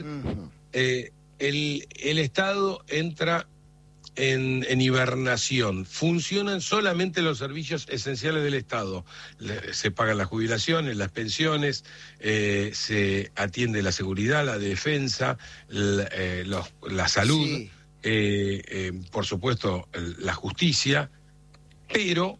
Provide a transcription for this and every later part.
el Estado entra en hibernación. Funcionan solamente los servicios esenciales del Estado. Se pagan las jubilaciones, las pensiones, se atiende la seguridad, la defensa, la salud, sí. Por supuesto la justicia, pero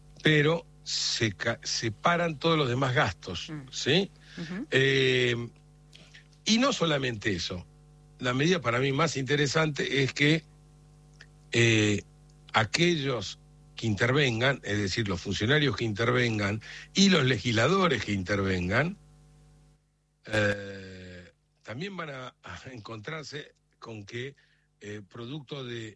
se paran todos los demás gastos, ¿sí? Y no solamente eso. La medida para mí más interesante es que aquellos que intervengan, es decir, los funcionarios que intervengan y los legisladores que intervengan, también van a encontrarse con que producto de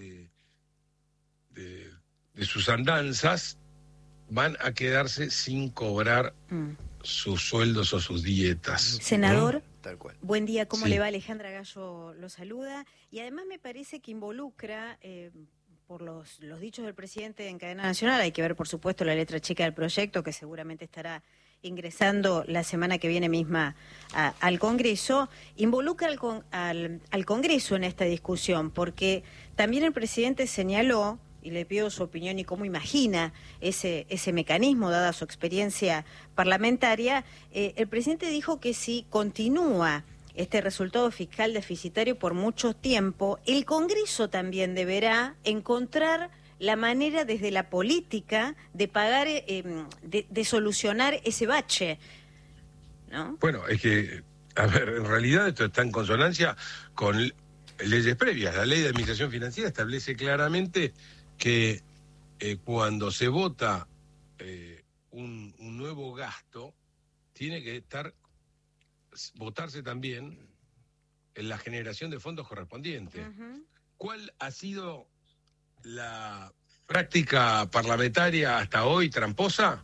sus andanzas van a quedarse sin cobrar sus sueldos o sus dietas. Senador, tal cual. Buen día, ¿cómo le va? Alejandra Gallo lo saluda. Y además me parece que involucra, por los dichos del presidente en cadena nacional, hay que ver por supuesto la letra chica del proyecto, que seguramente estará ingresando la semana que viene misma al Congreso, involucra al Congreso en esta discusión, porque también el presidente señaló, y le pido su opinión y cómo imagina ese mecanismo, dada su experiencia parlamentaria, el presidente dijo que si continúa este resultado fiscal deficitario por mucho tiempo, el Congreso también deberá encontrar la manera desde la política de pagar, de solucionar ese bache, ¿no? Bueno, es que, a ver, en realidad esto está en consonancia con leyes previas. La ley de administración financiera establece claramente que cuando se vota un nuevo gasto, tiene que votarse también en la generación de fondos correspondientes. ¿Cuál ha sido la práctica parlamentaria hasta hoy tramposa?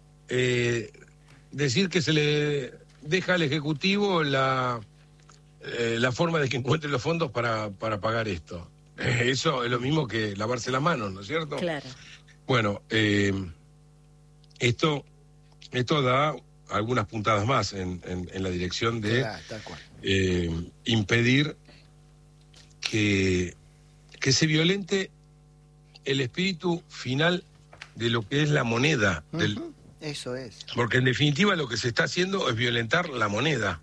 Decir que se le deja al Ejecutivo la forma de que encuentre los fondos para pagar esto. Eso es lo mismo que lavarse las manos, ¿no es cierto? Claro. Bueno, esto da algunas puntadas más en la dirección de tal cual. impedir que se violente el espíritu final de lo que es la moneda. Eso es. Porque en definitiva lo que se está haciendo es violentar la moneda.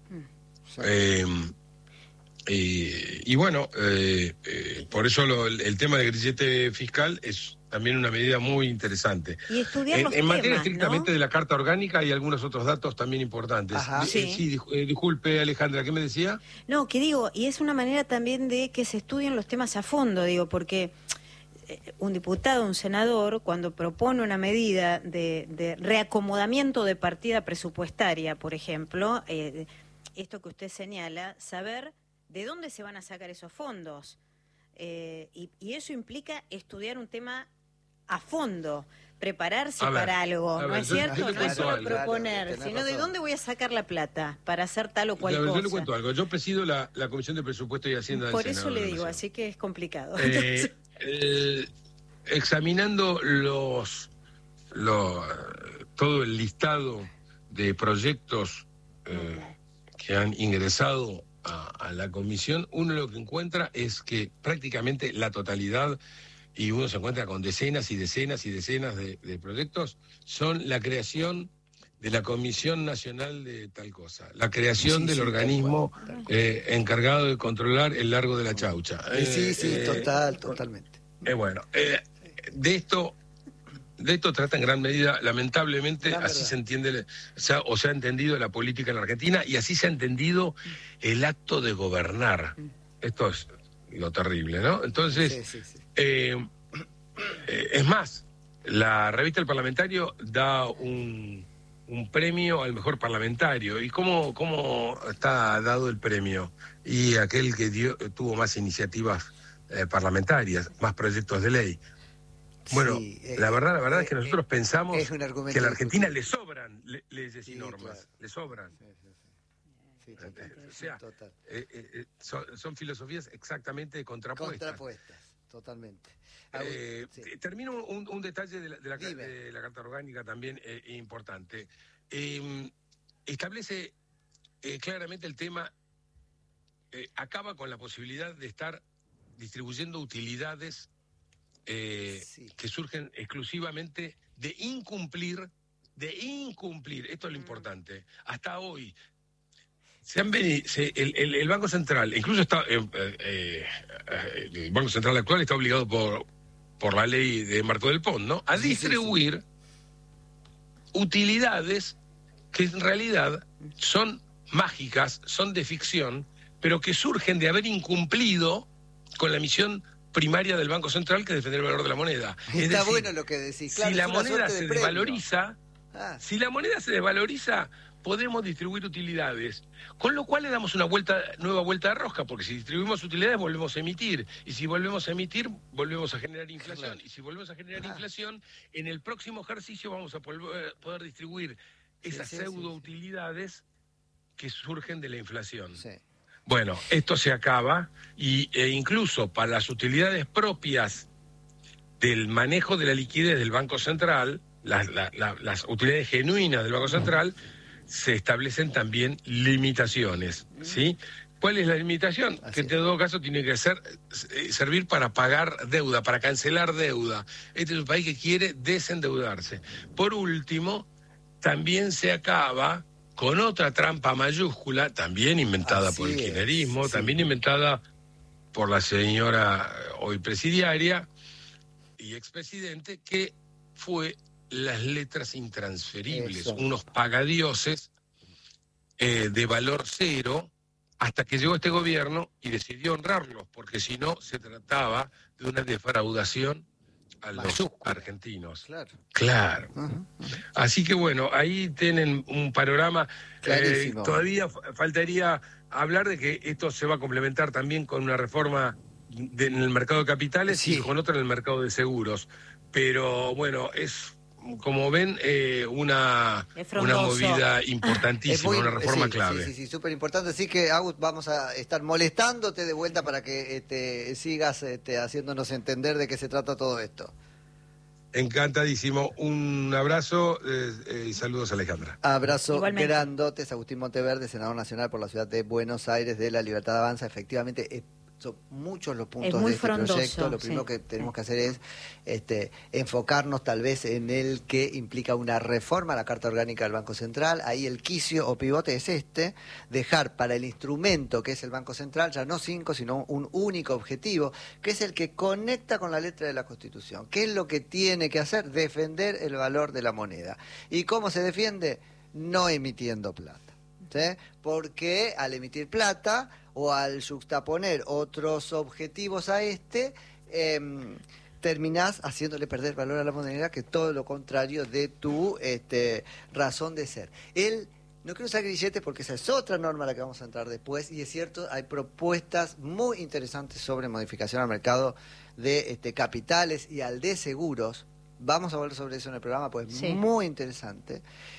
Y bueno, por eso el tema del grillete fiscal es también una medida muy interesante. Y estudiar los en materia temas, estrictamente, ¿no?, de la Carta Orgánica hay algunos otros datos también importantes. Sí. Disculpe, Alejandra, ¿qué me decía? No, que digo, y es una manera también de que se estudien los temas a fondo, digo, porque un diputado, un senador, cuando propone una medida de reacomodamiento de partida presupuestaria, por ejemplo, esto que usted señala, saber de dónde se van a sacar esos fondos. Y eso implica estudiar un tema a fondo, prepararse para algo, ¿no es cierto? No es solo proponer, sino de dónde voy a sacar la plata para hacer tal o cual cosa. Yo le cuento algo. Yo presido la Comisión de Presupuesto y Hacienda del Senado. Por eso le digo, así que es complicado. Examinando todo el listado de proyectos que han ingresado a la comisión, uno lo que encuentra es que prácticamente la totalidad, y uno se encuentra con decenas y decenas y decenas de proyectos, son la creación de la Comisión Nacional de tal cosa, la creación del organismo encargado de controlar el largo de la Chaucha. Totalmente. Bueno, de esto trata en gran medida, lamentablemente, así se entiende, se ha entendido la política en la Argentina, y así se ha entendido el acto de gobernar. Esto es lo terrible, ¿no? Entonces, es más, la revista El Parlamentario da un premio al mejor parlamentario. ¿Y cómo está dado el premio? Y aquel que tuvo más iniciativas parlamentarias, más proyectos de ley. Bueno, la verdad es que nosotros pensamos que a la Argentina le sobran leyes y normas, claro. Le sobran. O sea, son filosofías exactamente contrapuestas. Totalmente. Termino un detalle de la Carta Orgánica también importante. Establece claramente el tema acaba con la posibilidad de estar distribuyendo utilidades Sí. que surgen exclusivamente de incumplir, esto es lo importante. Hasta hoy, el Banco Central, incluso el Banco Central actual está obligado por la ley de Marco del Pont, ¿no? A Sí, sí, distribuir utilidades que en realidad son mágicas, son de ficción, pero que surgen de haber incumplido con la misión primaria del Banco Central, que es defender el valor de la moneda. Es Está decir, bueno lo que decís. Claro, si la es una moneda suerte de se premio. desvaloriza, Ah, podemos distribuir utilidades, con lo cual le damos una nueva vuelta de rosca, porque si distribuimos utilidades volvemos a emitir, y si volvemos a emitir, volvemos a generar inflación, Claro. y si volvemos a generar inflación, en el próximo ejercicio vamos a poder distribuir esas sí, pseudo-utilidades que surgen de la inflación. sí. Bueno, esto se acaba, e incluso para las utilidades propias del manejo de la liquidez del Banco Central, las utilidades genuinas del Banco Central, se establecen también limitaciones, ¿sí? ¿Cuál es la limitación? Así Que en todo caso tiene que servir para pagar deuda, para cancelar deuda. Este es un país que quiere desendeudarse. Por último, también se acaba con otra trampa mayúscula, también inventada por el Así es, kirchnerismo, sí. también inventada por la señora hoy presidiaria y expresidente, que fue las letras intransferibles, Eso. unos pagadioses de valor cero, hasta que llegó este gobierno y decidió honrarlos, porque si no se trataba de una defraudación a los Mayúscula. argentinos. Claro. Claro. Ujú. Así que bueno, ahí tienen un panorama. Clarísimo. Todavía faltaría hablar de que esto se va a complementar también con una reforma en el mercado de capitales Sí. y con otra en el mercado de seguros. Pero bueno, es, como ven, Es una frondoso. movida Es importantísima, muy- una reforma sí, clave. Sí, súper importante. Así que, Agus, vamos a estar molestándote de vuelta para que sigas haciéndonos entender de qué se trata todo esto. Encantadísimo. Un abrazo y saludos, Alejandra. Abrazo Igualmente. grandotes, Agustín Monteverde, senador nacional por la ciudad de Buenos Aires de la Libertad Avanza. Efectivamente, son muchos los puntos muy de este frondoso, proyecto. Lo primero sí. que tenemos que hacer es enfocarnos tal vez en el que implica una reforma a la Carta Orgánica del Banco Central. Ahí el quicio o pivote es dejar para el instrumento que es el Banco Central ya no 5, sino un único objetivo, que es el que conecta con la letra de la Constitución. ¿Qué es lo que tiene que hacer? Defender el valor de la moneda. ¿Y cómo se defiende? No emitiendo plata. ¿Sí? Porque al emitir plata o al juxtaponer otros objetivos a terminás haciéndole perder valor a la moneda, que es todo lo contrario de tu razón de ser. No quiero usar grilletes porque esa es otra norma a la que vamos a entrar después, y es cierto, hay propuestas muy interesantes sobre modificación al mercado de capitales y al de seguros. Vamos a hablar sobre eso en el programa, pues Sí. muy interesante.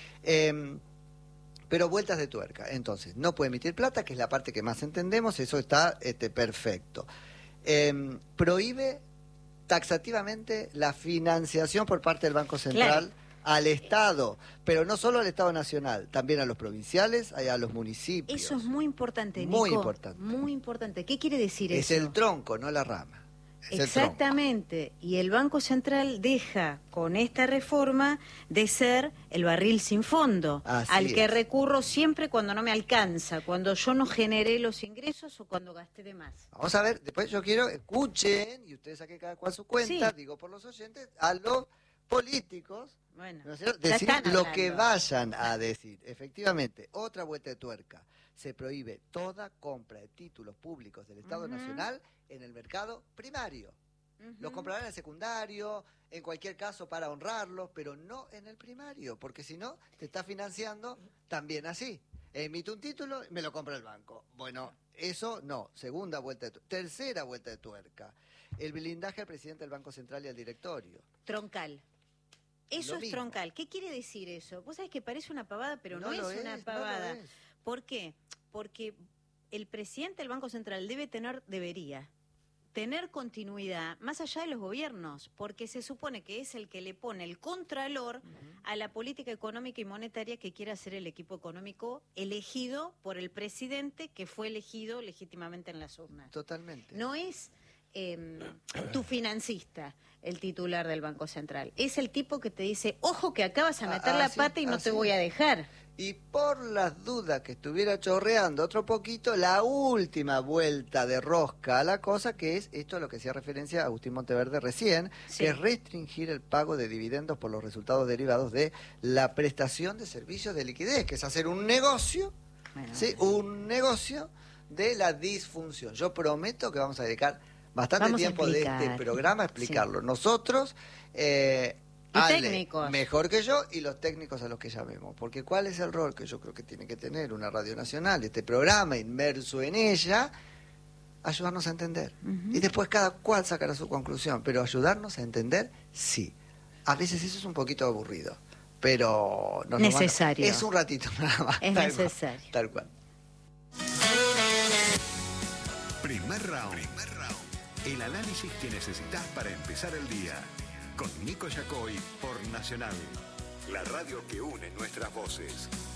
Pero vueltas de tuerca. Entonces, no puede emitir plata, que es la parte que más entendemos, eso está perfecto. Prohíbe taxativamente la financiación por parte del Banco Central al Estado, pero no solo al Estado Nacional, también a los provinciales, a los municipios. Eso es muy importante, Muy Nico. importante. Muy importante. ¿Qué quiere decir Es eso? el tronco, no la rama. Es el tronco. Exactamente. Y el Banco Central deja con esta reforma de ser el barril sin fondo, Así al que es. recurro siempre cuando no me alcanza, cuando yo no generé los ingresos o cuando gasté de más. Vamos a ver, después yo quiero, escuchen, y ustedes saquen cada cual su cuenta, Sí. digo por los oyentes, a los políticos, Bueno, ¿no es cierto? ya Decir están lo hablando. que vayan a decir. Efectivamente, otra vuelta de tuerca. Se prohíbe toda compra de títulos públicos del Estado Ujú. Nacional en el mercado primario. Los Ujú. comprarán en el secundario, en cualquier caso para honrarlos, pero no en el primario, porque si no, te está financiando también así. Emite un título y me lo compra el banco. Bueno, eso no. Segunda vuelta de tuerca. Tercera vuelta de tuerca. El blindaje al presidente del Banco Central y al directorio. Troncal. Eso Lo es mismo. troncal. ¿Qué quiere decir eso? Vos sabés que parece una pavada, pero no, lo es una no pavada. lo es. ¿Por qué? Porque el presidente del Banco Central debería tener continuidad más allá de los gobiernos, porque se supone que es el que le pone el contralor a la política económica y monetaria que quiere hacer el equipo económico elegido por el presidente que fue elegido legítimamente en las urnas. Totalmente. No es tu financista el titular del Banco Central, es el tipo que te dice, ojo que acá vas a meter la pata y no te voy a dejar. Y por las dudas que estuviera chorreando otro poquito, la última vuelta de rosca a la cosa, que es esto a lo que hacía referencia a Agustín Monteverde recién, que es restringir el pago de dividendos por los resultados derivados de la prestación de servicios de liquidez, que es hacer un negocio, un negocio de la disfunción. Yo prometo que vamos a dedicar bastante tiempo de este programa a explicarlo. Nosotros... Ale, técnicos. Mejor que yo, y los técnicos a los que llamemos. Porque ¿cuál es el rol que yo creo que tiene que tener una radio nacional, este programa inmerso en ella? Ayudarnos a entender. Y después cada cual sacará su conclusión. Pero ayudarnos a entender, sí. A veces eso es un poquito aburrido. Pero... necesario. Es un ratito nada más. Es necesario. Tal cual. Primer round. El análisis que necesitas para empezar el día. Con Nico Yacoy por Nacional, la radio que une nuestras voces.